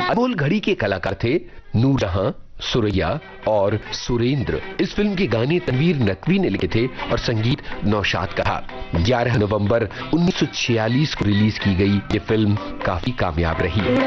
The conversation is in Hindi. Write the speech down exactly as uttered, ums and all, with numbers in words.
अनमोल घड़ी के कलाकार थे नूरजहां, सुरैया और सुरेंद्र। इस फिल्म के गाने तनवीर नकवी ने लिखे थे और संगीत नौशाद का था। ग्यारह नवंबर उन्नीस सौ छियालीस को रिलीज की गई ये फिल्म काफी कामयाब रही।